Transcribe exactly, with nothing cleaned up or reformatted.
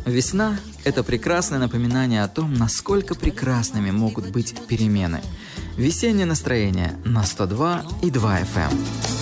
Весна – это прекрасное напоминание о том, насколько прекрасными могут быть перемены. Весеннее настроение на сто два и два эф эм.